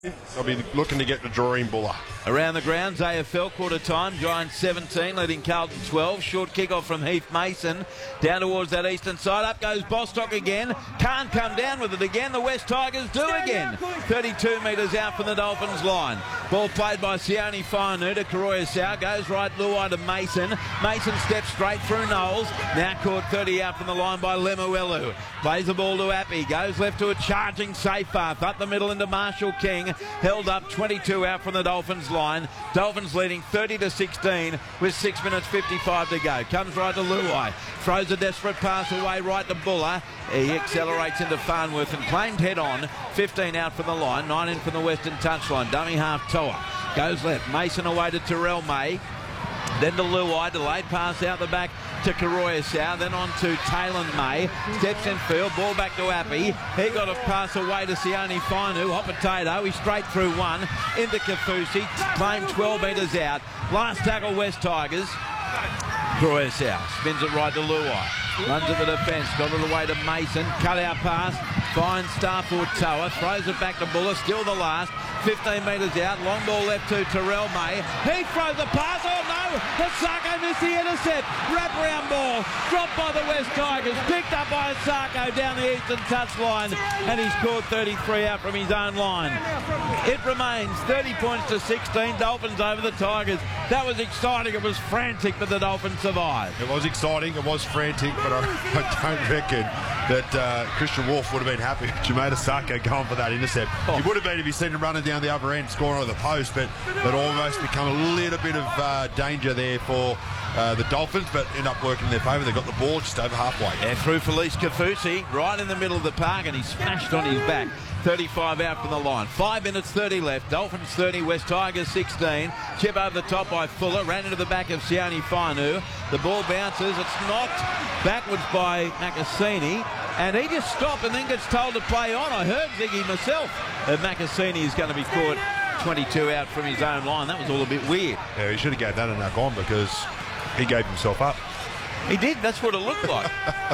I'll be looking to get the drawing Buller. Around the grounds, AFL quarter time. Giants 17, leading Carlton 12. Short kick-off from Heath Mason. Down towards that eastern side. Up goes Bostock again. Can't come down with it again. The West Tigers do again. 32 metres out from the Dolphins line. Ball played by Sione Fainu to Koroya-Sau. Goes right, Luai to Mason. Mason steps straight through Knowles. Now caught 30 out from the line by Lemuelu. Plays the ball to Appy. Goes left to a charging Seyfarth. Up the middle into Marshall King. Held up 22 out from the Dolphins line. Dolphins leading 30-16 with 6 minutes 55 to go. Comes right to Luai. Throws a desperate pass away right to Buller. He accelerates into Farnworth and claimed head on. 15 out from the line. 9 in from the western touchline. Dummy half Toa. Goes left. Mason away to Terrell May. Then to Luai, delayed pass out the back to Koroya-Sau, then on to Taylor May, steps in field, ball back to Appy. He got a pass away to Sione Fainu, hot potato, he's straight through one, into Kafusi, claimed 12 metres out. Last tackle West Tigers. Koroya-Sau spins it right to Luai, runs at the defence, got it away to Mason, cut out pass, finds Starford Toa, throws it back to Buller, still the last, 15 metres out, long ball left to Terrell May, he throws the pass, oh no, Asako missed the intercept, wraparound ball, dropped by the West Tigers, picked up by Asako down the eastern touchline, and he scored 33 out from his own line. It remains 30 points to 16, Dolphins over the Tigers. That was exciting, it was frantic, but the Dolphins survived. It was exciting, it was frantic, but I don't reckon that Christian Wolf would have been happy with Jermaine Asako going for that intercept. He would have been if he'd seen him running down the other end, scoring on the post, but that almost become a little bit of danger there for the Dolphins, but end up working in their favour. They got the ball just over halfway. Yeah, through Felice Kafusi, right in the middle of the park, and he smashed on his back. 35 out from the line. 5 minutes 30 left. Dolphins 30, West Tigers 16. Chip over the top by Fuller. Ran into the back of Sione Fainu. The ball bounces. It's knocked backwards by Makasini. And he just stopped and then gets told to play on. I heard Ziggy myself. Makasini is going to be caught 22 out from his own line. That was all a bit weird. Yeah, he should have gave that a knock on because he gave himself up. He did, that's what it looked like.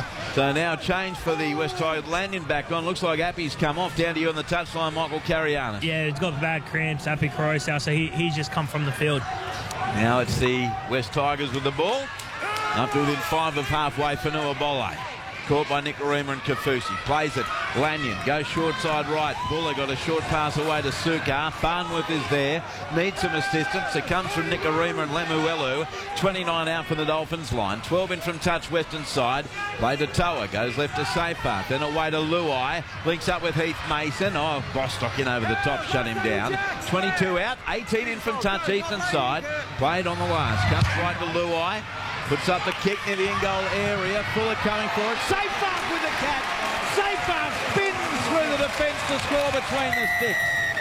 So now change for the West Tigers. Lanyon back on. Looks like Appy's come off. Down to you on the touchline, Michael Carianis. Yeah, he's got bad cramps, Appy Koroya-Sau, so he's just come from the field. Now it's the West Tigers with the ball. Up to within 5 of halfway for Nuabole. Caught by Nikorima and Kafusi. Plays it. Lanyon goes short side right. Buller got a short pass away to Sukar. Farnworth is there. Needs some assistance. It comes from Nikorima and Lemuelu. 29 out from the Dolphins line. 12 in from touch western side. Play to Toa. Goes left to Seyfarth. Then away to Luai. Links up with Heath Mason. Oh, Bostock in over the top. Shut him down. 22 out. 18 in from touch eastern side. Played on the last. Comes right to Luai. Puts up the kick near the in-goal area. Fuller coming for it. Seyfarth with the catch. Seyfarth spins through the defence to score between the sticks.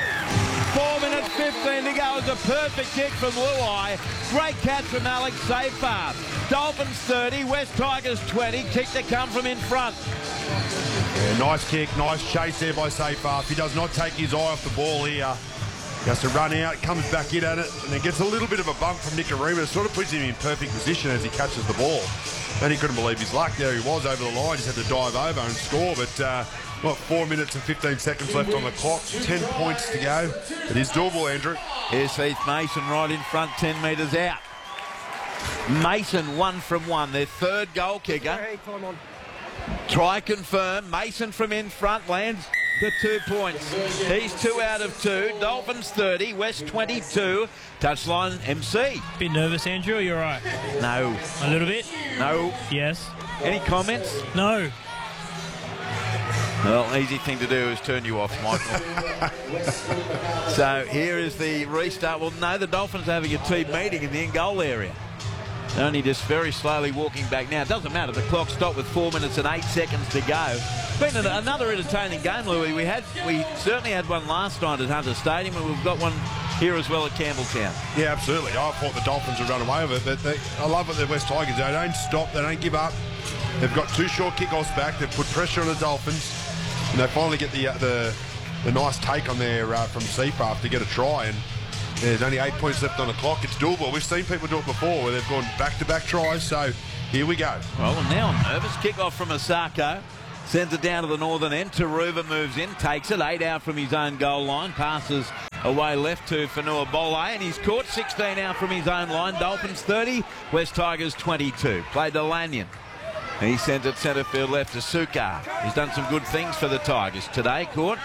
4 minutes 15 to go. It's a perfect kick from Luai. Great catch from Alex Seyfarth. Dolphins 30, West Tigers 20. Kick to come from in front. Yeah, nice kick, nice chase there by Seyfarth. He does not take his eye off the ball here. He has to run out, comes back in at it, and then gets a little bit of a bump from Nikorima. It sort of puts him in perfect position as he catches the ball. And he couldn't believe his luck. There he was over the line. Just had to dive over and score. But, 4 minutes and 15 seconds left on the clock. 10 points to go. It is doable, Andrew. Here's Heath Mason right in front, 10 metres out. Mason 1 from 1, their third goal kicker. Try confirm. Mason from in front lands the 2 points. He's 2 out of 2. Dolphins 30, West 22. Touchline MC. Bit nervous, Andrew, or you're right? No. A little bit? No. Yes. Any comments? No. Well, easy thing to do is turn you off, Michael. So here is the restart. Well, no, the Dolphins are having a team meeting in the in-goal area. They're only just very slowly walking back now. It doesn't matter. The clock stopped with 4 minutes and 8 seconds to go. Been another entertaining game, Louis. We certainly had one last night at Hunter Stadium, and we've got one here as well at Campbelltown. Yeah, absolutely. I thought the Dolphins would run away with it. But I love it, the West Tigers. They don't stop. They don't give up. They've got 2 short kickoffs back. They've put pressure on the Dolphins. And they finally get the nice take on there from Seyfarth to get a try. And there's only 8 points left on the clock. It's doable. We've seen people do it before where they've gone back-to-back tries. So here we go. Well, now I'm nervous. Kick off from Asako. Sends it down to the northern end. Taruva moves in, takes it. 8 out from his own goal line. Passes away left to Fanua Bole, and he's caught 16 out from his own line. Dolphins 30, West Tigers 22. Played to Lanyon. He sent it centre field left to Sukar. He's done some good things for the Tigers today. Caught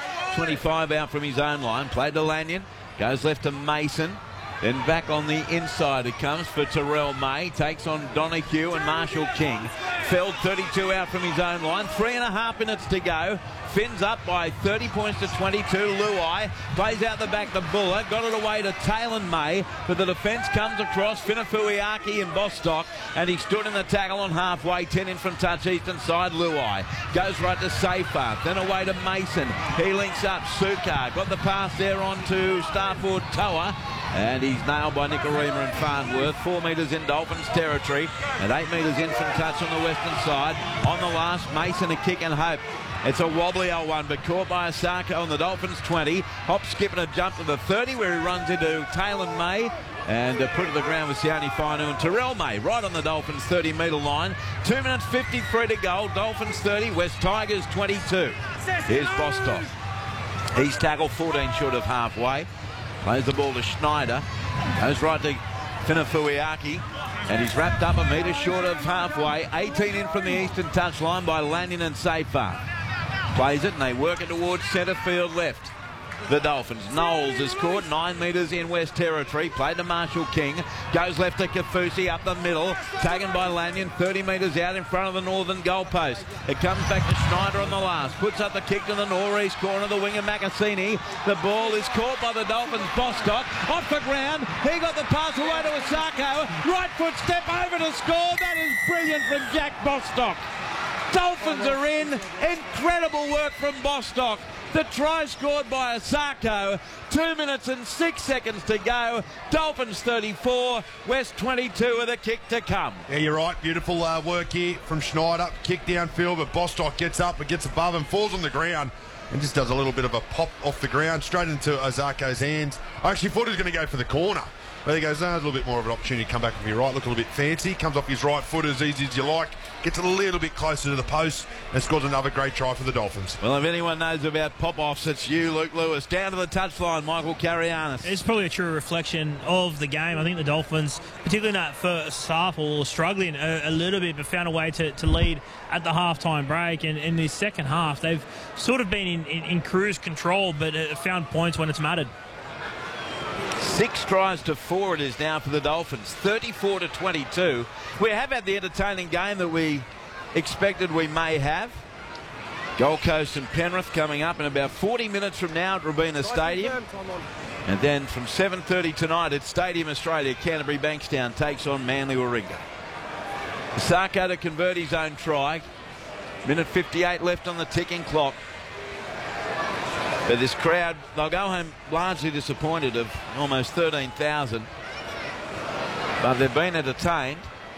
25 out from his own line. Played to Lanyon. Goes left to Mason. Then back on the inside it comes for Terrell May. Takes on Donahue and Marshall King. Felled 32 out from his own line. 3.5 minutes to go. Fins up by 30 points to 22. Luai plays out the back to Buller. Got it away to Taylor May. But the defence comes across. Finafuiaki and Bostock. And he stood in the tackle on halfway. 10 in from touch eastern side. Luai goes right to Safar. Then away to Mason. He links up. Sukar got the pass there on to Starford Toa. And he's nailed by Nicarima and Farnworth. 4 metres in Dolphins territory. And 8 metres in from touch on the western side. On the last, Mason a kick and hope. It's a wobbly old one, but caught by Asako on the Dolphins 20. Hop, skip and a jump to the 30 where he runs into Taylor May. And put to the ground with Sione Fainu and Terrell May right on the Dolphins 30-metre line. 2 minutes 53 to go. Dolphins 30, West Tigers 22. Here's Bostock. He's tackled 14 short of halfway. Plays the ball to Schneider. Goes right to Finafuiaki. And he's wrapped up a metre short of halfway. 18 in from the eastern touchline by Lanyon and Safar. Plays it and they work it towards centre field left. The Dolphins. Knowles is caught 9 metres in West Territory. Played to Marshall King. Goes left to Kafusi up the middle. Taken by Lanyon. 30 metres out in front of the northern goalpost. It comes back to Schneider on the last. Puts up the kick to the northeast corner. The winger Macassini. The ball is caught by the Dolphins. Bostock off the ground. He got the pass away to Asako. Right foot step over to score. That is brilliant from Jack Bostock. Dolphins are in. Incredible work from Bostock. The try scored by Asako. 2 minutes and 6 seconds to go. Dolphins 34, West 22 with a kick to come. Yeah, you're right. Beautiful work here from Schneider. Kick downfield, but Bostock gets up and gets above and falls on the ground and just does a little bit of a pop off the ground straight into Asako's hands. I actually thought he was going to go for the corner. But he goes, no, a little bit more of an opportunity to come back with your right, look a little bit fancy. Comes off his right foot as easy as you like. Gets a little bit closer to the post and scores another great try for the Dolphins. Well, if anyone knows about pop-offs, it's you, Luke Lewis. Down to the touchline, Michael Carianis. It's probably a true reflection of the game. I think the Dolphins, particularly in that first half, were struggling a little bit, but found a way to lead at the halftime break. And in the second half, they've sort of been in cruise control, but found points when it's mattered. 6 tries to 4 it is now for the Dolphins. 34 to 22. We have had the entertaining game that we expected we may have. Gold Coast and Penrith coming up in about 40 minutes from now at Robina Stadium. And then from 7:30 tonight at Stadium Australia, Canterbury Bankstown takes on Manly Warringah. Asako to convert his own try. Minute 58 left on the ticking clock. But this crowd, they'll go home largely disappointed of almost 13,000. But they've been entertained.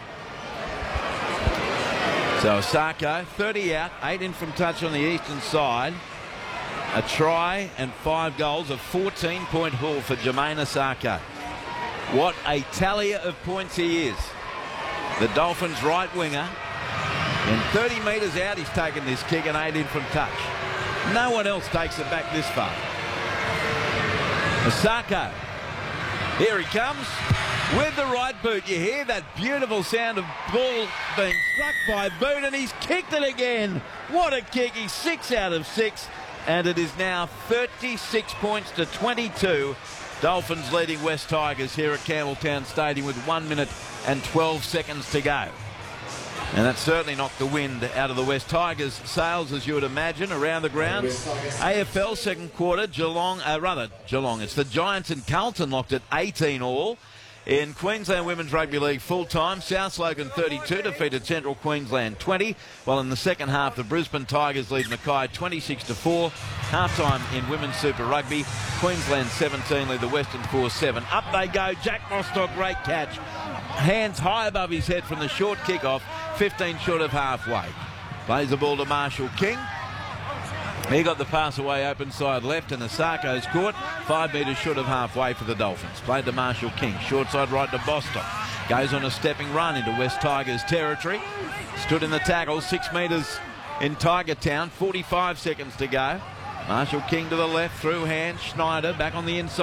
So Asako, 30 out, 8 in from touch on the eastern side. A try and 5 goals, a 14-point haul for Jermaine Asako. What a tallier of points he is. The Dolphins' right winger. And 30 metres out, he's taken this kick and 8 in from touch. No one else takes it back this far. Asako. Here he comes with the right boot. You hear that beautiful sound of ball being struck by boot, and he's kicked it again. What a kick. He's 6 out of 6, and it is now 36 points to 22. Dolphins leading West Tigers here at Campbelltown Stadium with 1 minute and 12 seconds to go. And that certainly knocked the wind out of the West Tigers' sails, as you would imagine, around the ground. AFL second quarter, Geelong, it's the Giants and Carlton locked at 18 all. In Queensland Women's Rugby League full-time, South Logan 32 defeated Central Queensland 20, while in the second half the Brisbane Tigers lead Mackay 26-4. Half-time in Women's Super Rugby, Queensland 17 lead the Western Force 7. Up they go, Jack Bostock, great catch. Hands high above his head from the short kick-off, 15 short of halfway. Plays the ball to Marshall King. He got the pass away open side left, and Asako's caught 5 metres short of halfway for the Dolphins. Played to Marshall King. Short side right to Bostock. Goes on a stepping run into West Tigers territory. Stood in the tackle, 6 metres in Tiger Town. 45 seconds to go. Marshall King to the left, through hand. Schneider back on the inside.